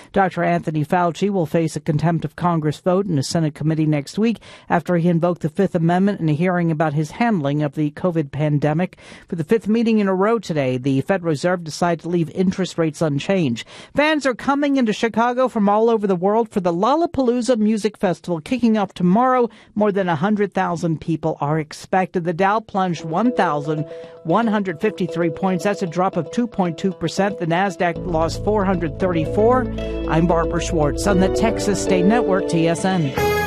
Dr. Anthony Fauci will face a contempt of Congress vote in a Senate committee next week after he invoked the Fifth Amendment in a hearing about his handling of the COVID pandemic. For the fifth meeting in a row today, the Federal Reserve decided to leave interest rates unchanged. Fans are coming into Chicago from all over the world for the Lollapalooza Music Festival kicking off tomorrow. More than 100,000 people are expected. The Dow plunged 1,153 points. That's a drop of 2.2%. The Nasdaq lost 434. I'm Barbara Schwartz on the Texas State Network, TSN.